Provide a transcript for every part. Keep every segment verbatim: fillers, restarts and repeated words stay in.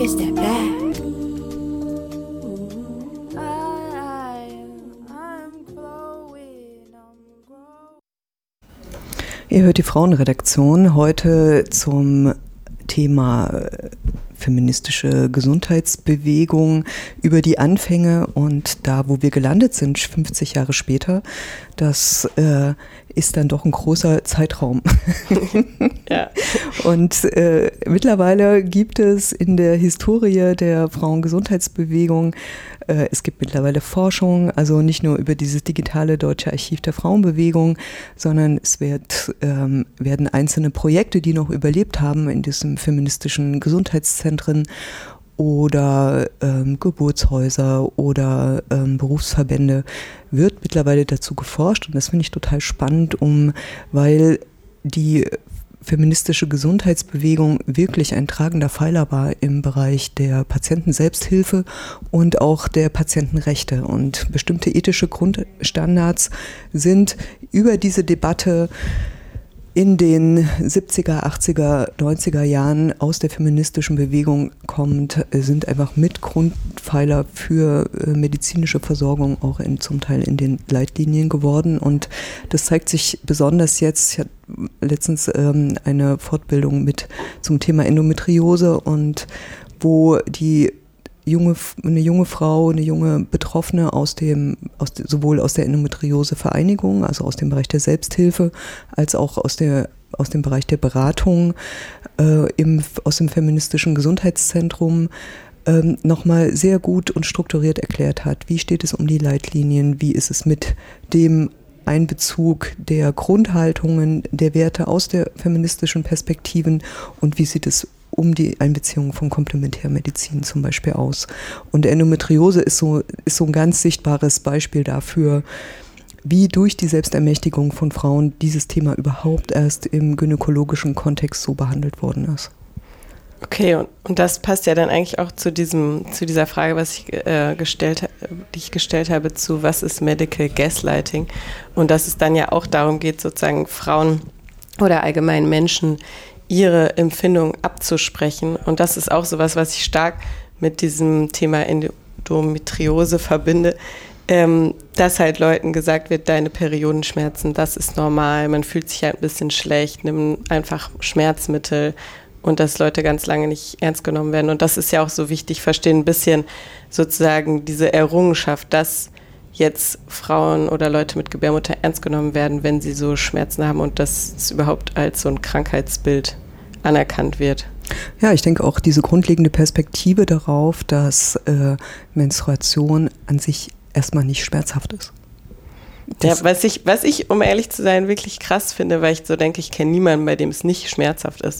It's that black. Ihr hört die Frauenredaktion heute zum Thema feministische Gesundheitsbewegung, über die Anfänge und da, wo wir gelandet sind, fünfzig Jahre später. Das äh, ist dann doch ein großer Zeitraum. Ja. Und äh, mittlerweile gibt es in der Historie der Frauengesundheitsbewegung, äh, es gibt mittlerweile Forschung, also nicht nur über dieses digitale Deutsche Archiv der Frauenbewegung, sondern es wird, ähm, werden einzelne Projekte, die noch überlebt haben in diesem feministischen Gesundheitszentren oder ähm, Geburtshäuser oder ähm, Berufsverbände, wird mittlerweile dazu geforscht und das finde ich total spannend, um, weil die feministische Gesundheitsbewegung wirklich ein tragender Pfeiler war im Bereich der Patientenselbsthilfe und auch der Patientenrechte. Und bestimmte ethische Grundstandards sind über diese Debatte in den siebziger, achtziger, neunziger Jahren aus der feministischen Bewegung kommend, sind einfach mit Grundpfeiler für äh, medizinische Versorgung auch in, zum Teil in den Leitlinien geworden. Und das zeigt sich besonders jetzt. Ich hatte letztens ähm, eine Fortbildung mit zum Thema Endometriose und wo die junge, eine junge Frau, eine junge Betroffene aus dem, aus, sowohl aus der Endometriose-Vereinigung, also aus dem Bereich der Selbsthilfe, als auch aus der, aus dem Bereich der Beratung, äh, im, aus dem feministischen Gesundheitszentrum, ähm, nochmal sehr gut und strukturiert erklärt hat, wie steht es um die Leitlinien, wie ist es mit dem Einbezug der Grundhaltungen, der Werte aus der feministischen Perspektiven und wie sieht es um die Einbeziehung von Komplementärmedizin zum Beispiel aus. Und Endometriose ist so, ist so ein ganz sichtbares Beispiel dafür, wie durch die Selbstermächtigung von Frauen dieses Thema überhaupt erst im gynäkologischen Kontext so behandelt worden ist. Okay, und, und das passt ja dann eigentlich auch zu diesem, zu dieser Frage, was ich äh, gestellt, die ich gestellt habe, zu was ist Medical Gaslighting? Und dass es dann ja auch darum geht, sozusagen Frauen oder allgemein Menschen ihre Empfindungen abzusprechen. Und das ist auch sowas, was ich stark mit diesem Thema Endometriose verbinde, ähm, dass halt Leuten gesagt wird, deine Periodenschmerzen, das ist normal, man fühlt sich halt ein bisschen schlecht, nimm einfach Schmerzmittel und dass Leute ganz lange nicht ernst genommen werden. Und das ist ja auch so wichtig, verstehen ein bisschen sozusagen diese Errungenschaft, dass jetzt Frauen oder Leute mit Gebärmutter ernst genommen werden, wenn sie so Schmerzen haben und dass es überhaupt als so ein Krankheitsbild anerkannt wird. Ja, ich denke auch diese grundlegende Perspektive darauf, dass äh, Menstruation an sich erstmal nicht schmerzhaft ist. Ja, was ich, was ich, um ehrlich zu sein, wirklich krass finde, weil ich so denke, ich kenne niemanden, bei dem es nicht schmerzhaft ist.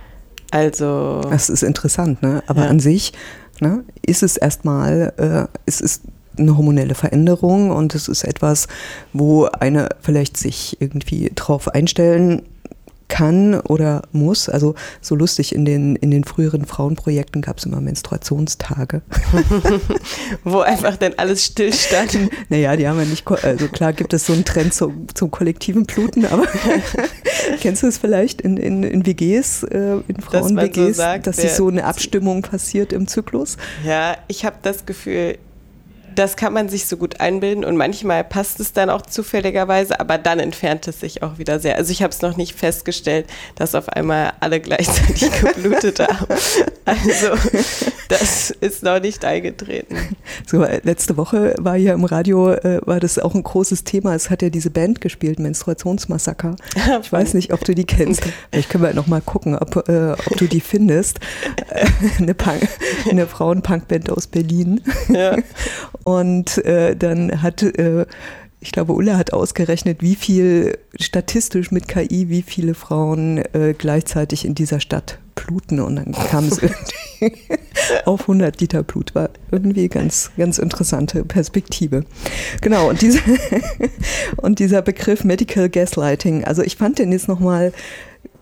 Also. Das ist interessant, ne? Aber ja. An sich, ne, ist es erstmal, äh, es ist eine hormonelle Veränderung und es ist etwas, wo eine vielleicht sich irgendwie drauf einstellen kann oder muss. Also so lustig, in den, in den früheren Frauenprojekten gab es immer Menstruationstage. Wo einfach dann alles stillstand. Naja, die haben ja nicht, also klar gibt es so einen Trend zum, zum kollektiven Bluten, aber kennst du es vielleicht in, in, in W Gs, äh, in Frauen-W Gs, dass, so sagt, dass sich so eine Abstimmung passiert im Zyklus? Ja, ich habe das Gefühl, das kann man sich so gut einbilden und manchmal passt es dann auch zufälligerweise, aber dann entfernt es sich auch wieder sehr. Also ich habe es noch nicht festgestellt, dass auf einmal alle gleichzeitig geblutet haben. Also das ist noch nicht eingetreten. So, letzte Woche war hier im Radio, äh, war das auch ein großes Thema. Es hat ja diese Band gespielt, Menstruationsmassaker. Ich weiß nicht, ob du die kennst. Ich kann mal noch mal gucken, ob, äh, ob du die findest. eine Punk, eine Frauen-Punk-Band aus Berlin. Ja. Und äh, dann hat, äh, ich glaube, Ulla hat ausgerechnet, wie viel statistisch mit K I, wie viele Frauen äh, gleichzeitig in dieser Stadt bluten. Und dann kam es irgendwie auf hundert Liter Blut. War irgendwie ganz, ganz interessante Perspektive. Genau, und, diese und dieser Begriff Medical Gaslighting, also ich fand den jetzt nochmal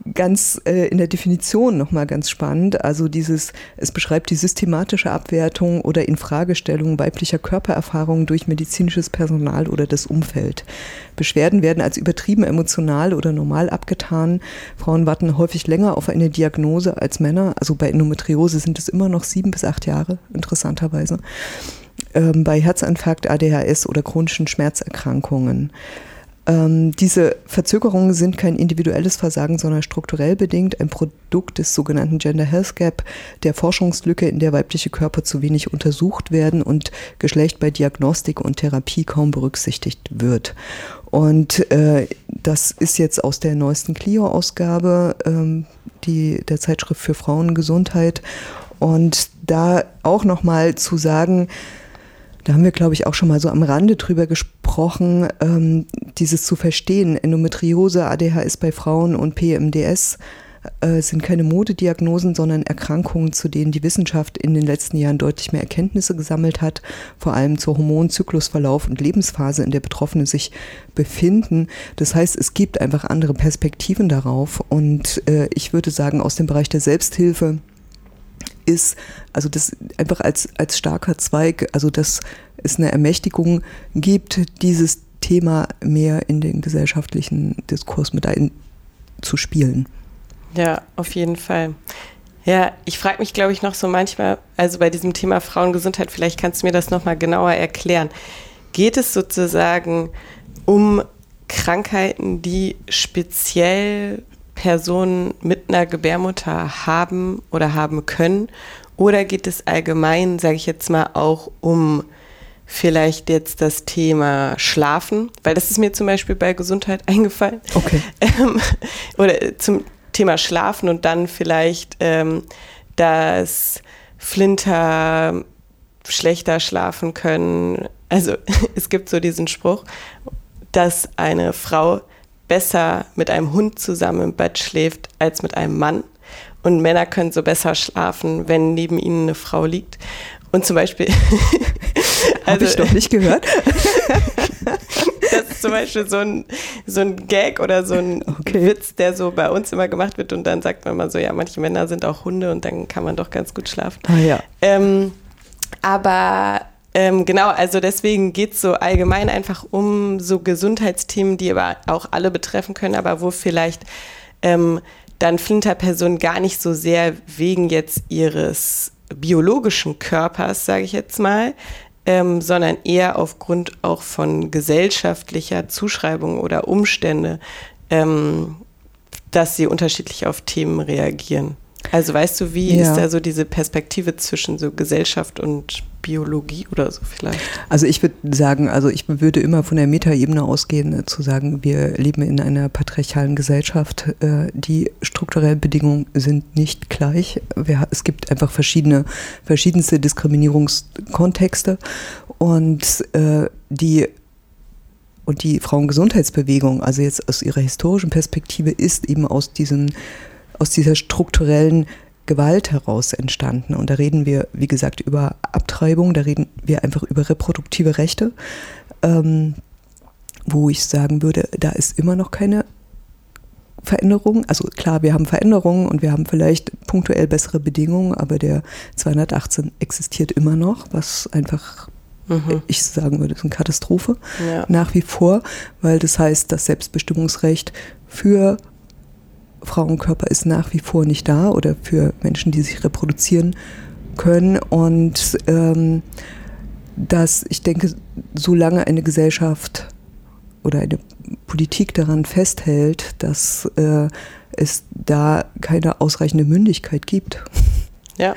ganz äh, in der Definition nochmal ganz spannend. Also dieses, es beschreibt die systematische Abwertung oder Infragestellung weiblicher Körpererfahrungen durch medizinisches Personal oder das Umfeld. Beschwerden werden als übertrieben emotional oder normal abgetan. Frauen warten häufig länger auf eine Diagnose als Männer. Also bei Endometriose sind es immer noch sieben bis acht Jahre, interessanterweise. Ähm, bei Herzinfarkt, A D H S oder chronischen Schmerzerkrankungen. Ähm, diese Verzögerungen sind kein individuelles Versagen, sondern strukturell bedingt ein Produkt des sogenannten Gender Health Gap, der Forschungslücke, in der weibliche Körper zu wenig untersucht werden und Geschlecht bei Diagnostik und Therapie kaum berücksichtigt wird. Und äh, das ist jetzt aus der neuesten Clio-Ausgabe ähm, die, der Zeitschrift für Frauengesundheit. Und da auch nochmal zu sagen, da haben wir, glaube ich, auch schon mal so am Rande drüber gesprochen, ähm, dieses zu verstehen. Endometriose, A D H S bei Frauen und P M D S äh, sind keine Modediagnosen, sondern Erkrankungen, zu denen die Wissenschaft in den letzten Jahren deutlich mehr Erkenntnisse gesammelt hat, vor allem zur Hormon-, Zyklusverlauf und Lebensphase, in der Betroffene sich befinden. Das heißt, es gibt einfach andere Perspektiven darauf. Und äh, ich würde sagen, aus dem Bereich der Selbsthilfe ist, also das einfach als, als starker Zweig, also dass es eine Ermächtigung gibt, dieses Thema mehr in den gesellschaftlichen Diskurs mit einzuspielen. Ja, auf jeden Fall. Ja, ich frage mich, glaube ich, noch so manchmal, also bei diesem Thema Frauengesundheit, vielleicht kannst du mir das nochmal genauer erklären. Geht es sozusagen um Krankheiten, die speziell Personen mit einer Gebärmutter haben oder haben können? Oder geht es allgemein, sage ich jetzt mal, auch um vielleicht jetzt das Thema Schlafen? Weil das ist mir zum Beispiel bei Gesundheit eingefallen. Okay. Ähm, oder zum Thema Schlafen und dann vielleicht, ähm, dass Flinter schlechter schlafen können. Also es gibt so diesen Spruch, dass eine Frau besser mit einem Hund zusammen im Bett schläft als mit einem Mann. Und Männer können so besser schlafen, wenn neben ihnen eine Frau liegt. Und zum Beispiel... also, habe ich doch nicht gehört. Das ist zum Beispiel so ein, so ein Gag oder so ein okay. Witz, der so bei uns immer gemacht wird. Und dann sagt man mal so, ja, manche Männer sind auch Hunde und dann kann man doch ganz gut schlafen. Ah ja. Ähm, aber... Ähm, genau, also deswegen geht es so allgemein einfach um so Gesundheitsthemen, die aber auch alle betreffen können, aber wo vielleicht ähm, dann Flinterpersonen gar nicht so sehr wegen jetzt ihres biologischen Körpers, sage ich jetzt mal, ähm, sondern eher aufgrund auch von gesellschaftlicher Zuschreibung oder Umstände, ähm, dass sie unterschiedlich auf Themen reagieren. Also weißt du, wie ja. ist da so diese Perspektive zwischen so Gesellschaft und Biologie oder so vielleicht? Also ich würde sagen, also ich würde immer von der Metaebene ausgehen, äh, zu sagen, wir leben in einer patriarchalen Gesellschaft. Äh, die strukturellen Bedingungen sind nicht gleich. Wir, es gibt einfach verschiedene, verschiedenste Diskriminierungskontexte und äh, die und die Frauengesundheitsbewegung, also jetzt aus ihrer historischen Perspektive, ist eben aus diesen aus dieser strukturellen Gewalt heraus entstanden. Und da reden wir, wie gesagt, über Abtreibung, da reden wir einfach über reproduktive Rechte, ähm, wo ich sagen würde, da ist immer noch keine Veränderung. Also klar, wir haben Veränderungen und wir haben vielleicht punktuell bessere Bedingungen, aber der zweihundertachtzehn existiert immer noch, was einfach, mhm. ich sagen würde, ist eine Katastrophe ja. nach wie vor, weil das heißt, das Selbstbestimmungsrecht für Frauenkörper ist nach wie vor nicht da oder für Menschen, die sich reproduzieren können. Und ähm, dass ich denke, solange eine Gesellschaft oder eine Politik daran festhält, dass äh, es da keine ausreichende Mündigkeit gibt, ja.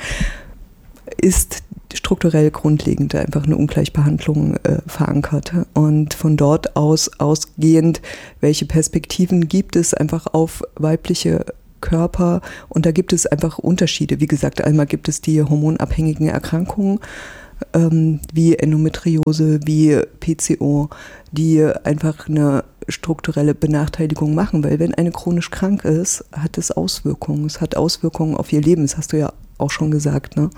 ist strukturell grundlegend einfach eine Ungleichbehandlung äh, verankert. Und von dort aus ausgehend, welche Perspektiven gibt es einfach auf weibliche Körper? Und da gibt es einfach Unterschiede. Wie gesagt, einmal gibt es die hormonabhängigen Erkrankungen, ähm, wie Endometriose, wie P C O, die einfach eine strukturelle Benachteiligung machen. Weil wenn eine chronisch krank ist, hat es Auswirkungen. Es hat Auswirkungen auf ihr Leben. Das hast du ja auch schon gesagt, ne?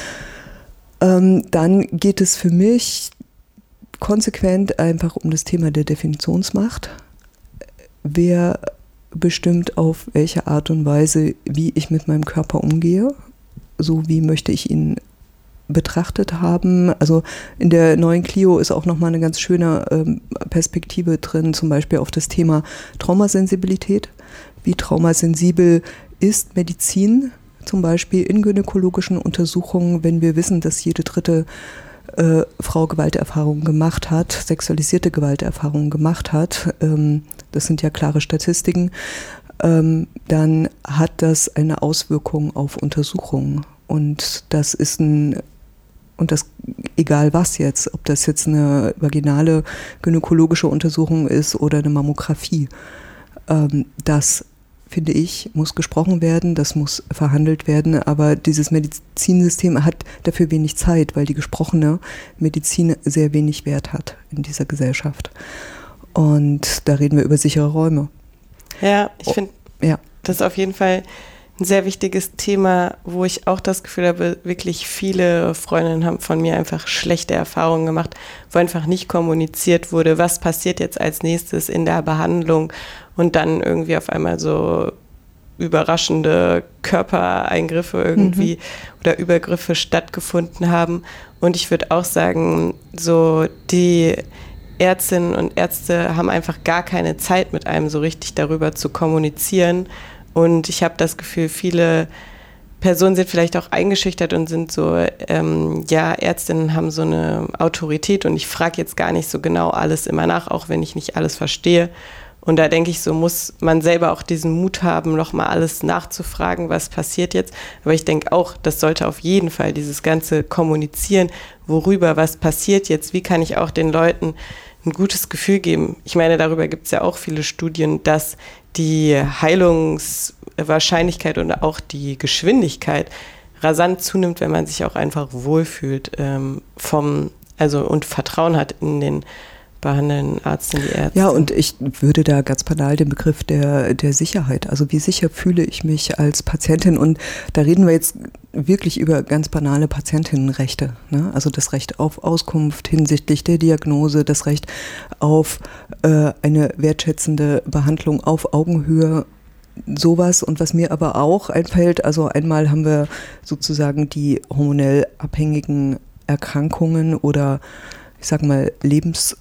Dann geht es für mich konsequent einfach um das Thema der Definitionsmacht. Wer bestimmt auf welche Art und Weise, wie ich mit meinem Körper umgehe, so wie möchte ich ihn betrachtet haben. Also in der neuen Clio ist auch nochmal eine ganz schöne ähm, Perspektive drin, zum Beispiel auf das Thema Traumasensibilität. Wie traumasensibel ist Medizin, zum Beispiel in gynäkologischen Untersuchungen, wenn wir wissen, dass jede dritte äh, Frau Gewalterfahrungen gemacht hat, sexualisierte Gewalterfahrungen gemacht hat, ähm, das sind ja klare Statistiken, ähm, dann hat das eine Auswirkung auf Untersuchungen. Und das ist ein Und das, egal was jetzt, ob das jetzt eine vaginale gynäkologische Untersuchung ist oder eine Mammographie, ähm, das, finde ich, muss gesprochen werden, das muss verhandelt werden, aber dieses Medizinsystem hat dafür wenig Zeit, weil die gesprochene Medizin sehr wenig Wert hat in dieser Gesellschaft. Und da reden wir über sichere Räume. Ja, ich finde, oh, ja. das ist auf jeden Fall ein sehr wichtiges Thema, wo ich auch das Gefühl habe, wirklich viele Freundinnen haben von mir einfach schlechte Erfahrungen gemacht, wo einfach nicht kommuniziert wurde, was passiert jetzt als nächstes in der Behandlung und dann irgendwie auf einmal so überraschende Körpereingriffe irgendwie mhm. oder Übergriffe stattgefunden haben. Und ich würde auch sagen, so die Ärztinnen und Ärzte haben einfach gar keine Zeit, mit einem so richtig darüber zu kommunizieren. Und ich habe das Gefühl, viele Personen sind vielleicht auch eingeschüchtert und sind so, ähm, ja, Ärztinnen haben so eine Autorität und ich frage jetzt gar nicht so genau alles immer nach, auch wenn ich nicht alles verstehe. Und da denke ich, so muss man selber auch diesen Mut haben, nochmal alles nachzufragen, was passiert jetzt. Aber ich denke auch, das sollte auf jeden Fall dieses ganze Kommunizieren, worüber, was passiert jetzt, wie kann ich auch den Leuten ein gutes Gefühl geben. Ich meine, darüber gibt es ja auch viele Studien, dass die Heilungswahrscheinlichkeit und auch die Geschwindigkeit rasant zunimmt, wenn man sich auch einfach wohlfühlt ähm, vom, also und Vertrauen hat in den behandelnden Arzt, in die Ärzte. Ja, und ich würde da ganz banal den Begriff der, der Sicherheit, also wie sicher fühle ich mich als Patientin, und da reden wir jetzt wirklich über ganz banale Patientinnenrechte, ne? Also das Recht auf Auskunft hinsichtlich der Diagnose, das Recht auf äh, eine wertschätzende Behandlung auf Augenhöhe, sowas. Und was mir aber auch einfällt, also einmal haben wir sozusagen die hormonell abhängigen Erkrankungen oder ich sage mal Lebens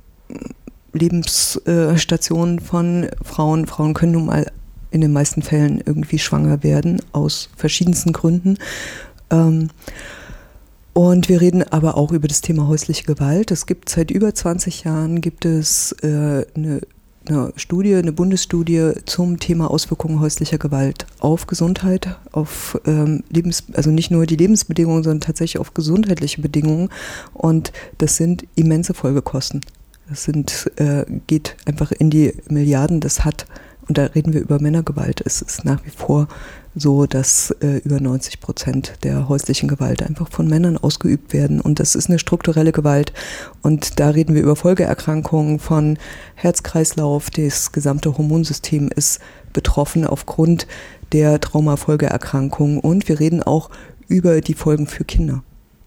Lebensstationen von Frauen. Frauen können nun mal in den meisten Fällen irgendwie schwanger werden, aus verschiedensten Gründen. Und wir reden aber auch über das Thema häusliche Gewalt. Es gibt seit über zwanzig Jahren gibt es eine, eine Studie, eine Bundesstudie zum Thema Auswirkungen häuslicher Gewalt auf Gesundheit, auf Lebens, also nicht nur die Lebensbedingungen, sondern tatsächlich auf gesundheitliche Bedingungen. Und das sind immense Folgekosten. Das sind, äh, geht einfach in die Milliarden. Das hat, und da reden wir über Männergewalt, es ist nach wie vor so, dass äh, über neunzig Prozent der häuslichen Gewalt einfach von Männern ausgeübt werden. Und das ist eine strukturelle Gewalt. Und da reden wir über Folgeerkrankungen von Herz-Kreislauf. Das gesamte Hormonsystem ist betroffen aufgrund der Traumafolgeerkrankungen. Und wir reden auch über die Folgen für Kinder.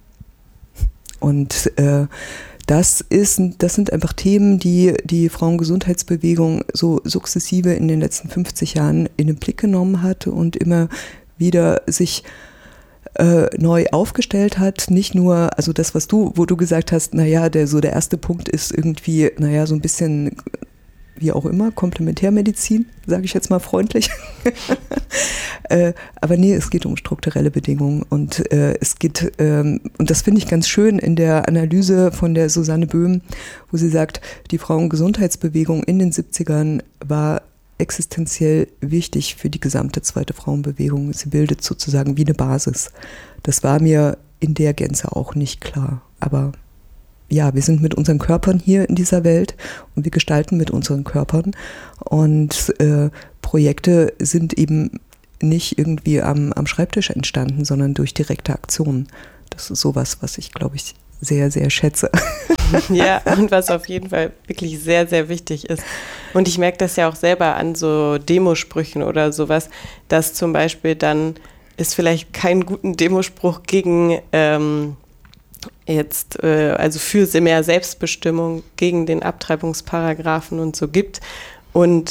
Und äh, Das, ist, das sind einfach Themen, die die Frauengesundheitsbewegung so sukzessive in den letzten fünfzig Jahren in den Blick genommen hat und immer wieder sich äh, neu aufgestellt hat. Nicht nur, also das, was du, wo du gesagt hast, naja, der, so der erste Punkt ist irgendwie, naja, so ein bisschen, wie auch immer, Komplementärmedizin, sage ich jetzt mal freundlich. äh, aber nee, es geht um strukturelle Bedingungen und äh, es geht, ähm, und das finde ich ganz schön in der Analyse von der Susanne Böhm, wo sie sagt, die Frauengesundheitsbewegung in den siebzigern war existenziell wichtig für die gesamte zweite Frauenbewegung. Sie bildet sozusagen wie eine Basis. Das war mir in der Gänze auch nicht klar, aber ja, wir sind mit unseren Körpern hier in dieser Welt und wir gestalten mit unseren Körpern und äh, Projekte sind eben nicht irgendwie am, am Schreibtisch entstanden, sondern durch direkte Aktionen. Das ist sowas, was ich, glaube ich, sehr, sehr schätze. Ja, und was auf jeden Fall wirklich sehr, sehr wichtig ist. Und ich merke das ja auch selber an so Demosprüchen oder sowas, dass zum Beispiel dann es vielleicht keinen guten Demospruch gegen ähm, jetzt, äh, also für mehr Selbstbestimmung gegen den Abtreibungsparagraphen und so gibt. Und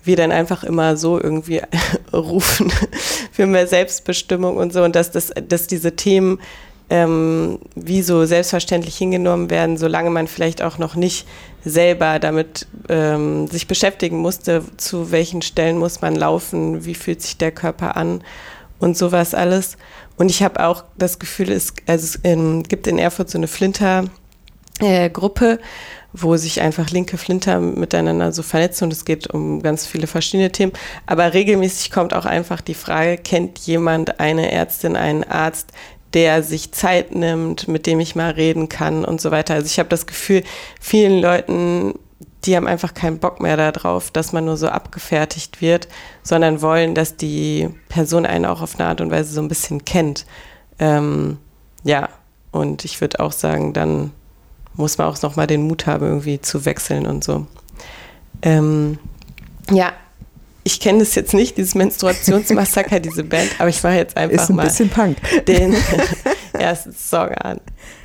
wir dann einfach immer so irgendwie rufen für mehr Selbstbestimmung und so und dass, das, dass diese Themen ähm, wie so selbstverständlich hingenommen werden, solange man vielleicht auch noch nicht selber damit ähm, sich beschäftigen musste, zu welchen Stellen muss man laufen, wie fühlt sich der Körper an und sowas alles. Und ich habe auch das Gefühl, es, also es ähm, gibt in Erfurt so eine Flinter-Gruppe, äh, wo sich einfach linke Flinter miteinander so vernetzen und es geht um ganz viele verschiedene Themen. Aber regelmäßig kommt auch einfach die Frage, kennt jemand eine Ärztin, einen Arzt, der sich Zeit nimmt, mit dem ich mal reden kann und so weiter. Also ich habe das Gefühl, vielen Leuten, die haben einfach keinen Bock mehr darauf, dass man nur so abgefertigt wird, sondern wollen, dass die Person einen auch auf eine Art und Weise so ein bisschen kennt. Ähm, ja, und ich würde auch sagen, dann muss man auch nochmal den Mut haben, irgendwie zu wechseln und so. Ähm, ja, ich kenne das jetzt nicht, dieses Menstruationsmassaker, diese Band, aber ich mache jetzt einfach ist ein mal bisschen Punk. den ersten Song an.